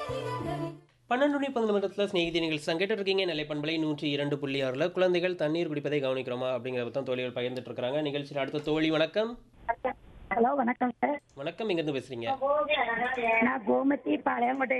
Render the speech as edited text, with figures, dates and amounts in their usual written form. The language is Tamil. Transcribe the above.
12:11 ஸ்நேகிதி நிகழ்ச்சி கேட்டுட்டு இருக்கீங்க. நிலைப்பண்பலை 102.6ல குழந்தைகள் தண்ணீர் குடிப்பதை கவனிக்கிறோமா அப்படிங்கிறத தான் தோழிகள் பகிர்ந்துட்டு இருக்காங்க. நிகழ்ச்சியில் அடுத்த தோழி வணக்கம். ஹலோ வணக்கம் சார். வணக்கம், எங்கேருந்து பேசுறீங்க? நான் கோமதி பாளையங்கோட்டை